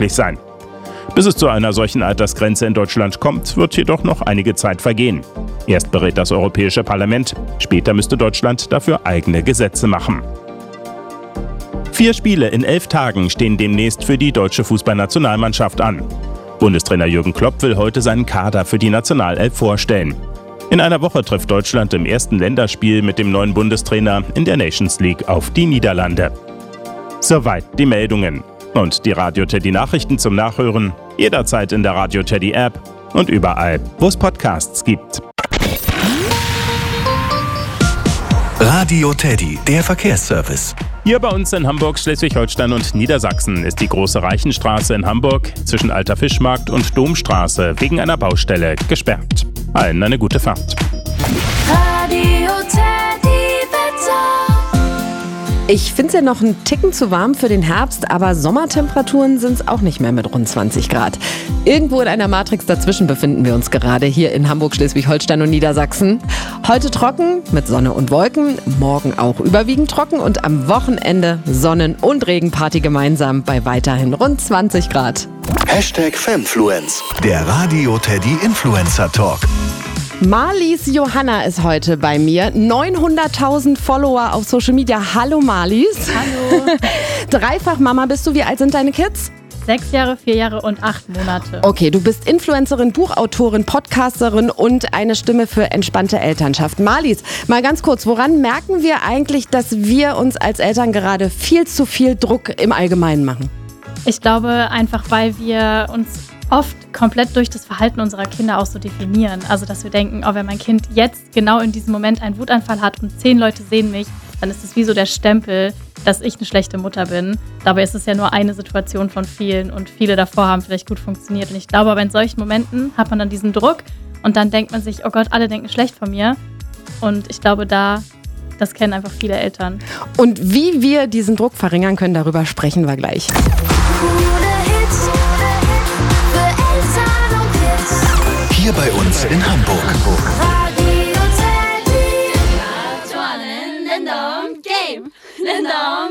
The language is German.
möglich sein. Bis es zu einer solchen Altersgrenze in Deutschland kommt, wird jedoch noch einige Zeit vergehen. Erst berät das Europäische Parlament, später müsste Deutschland dafür eigene Gesetze machen. 4 Spiele in 11 Tagen stehen demnächst für die deutsche Fußballnationalmannschaft an. Bundestrainer Jürgen Klopp will heute seinen Kader für die Nationalelf vorstellen. In einer Woche trifft Deutschland im ersten Länderspiel mit dem neuen Bundestrainer in der Nations League auf die Niederlande. Soweit die Meldungen. Und die Radio Teddy Nachrichten zum Nachhören jederzeit in der Radio Teddy App und überall, wo es Podcasts gibt. Radio Teddy, der Verkehrsservice. Hier bei uns in Hamburg, Schleswig-Holstein und Niedersachsen ist die Große Reichenstraße in Hamburg zwischen Alter Fischmarkt und Domstraße wegen einer Baustelle gesperrt. Allen eine gute Fahrt. Radio Teddy Wetter. Ich finde es ja noch einen Ticken zu warm für den Herbst, aber Sommertemperaturen sind es auch nicht mehr mit rund 20 Grad. Irgendwo in einer Matrix dazwischen befinden wir uns gerade hier in Hamburg, Schleswig-Holstein und Niedersachsen. Heute trocken mit Sonne und Wolken, morgen auch überwiegend trocken und am Wochenende Sonnen- und Regenparty gemeinsam bei weiterhin rund 20 Grad. #Fanfluence, der Radio Teddy Influencer Talk. Marlies Johanna ist heute bei mir. 900.000 Follower auf Social Media. Hallo Marlies. Hallo. Dreifach Mama bist du. Wie alt sind deine Kids? 6 Jahre, 4 Jahre und 8 Monate. Okay, du bist Influencerin, Buchautorin, Podcasterin und eine Stimme für entspannte Elternschaft. Marlies, mal ganz kurz, woran merken wir eigentlich, dass wir uns als Eltern gerade viel zu viel Druck im Allgemeinen machen? Ich glaube einfach, weil wir uns oft komplett durch das Verhalten unserer Kinder auch so definieren. Also, dass wir denken, oh, wenn mein Kind jetzt genau in diesem Moment einen Wutanfall hat und 10 Leute sehen mich, dann ist es wie so der Stempel, dass ich eine schlechte Mutter bin. Dabei ist es ja nur eine Situation von vielen und viele davor haben vielleicht gut funktioniert. Und ich glaube, aber in solchen Momenten hat man dann diesen Druck und dann denkt man sich, oh Gott, alle denken schlecht von mir. Und ich glaube, das kennen einfach viele Eltern. Und wie wir diesen Druck verringern können, darüber sprechen wir gleich. Hier bei uns in Hamburg. Radio Teddy. Game.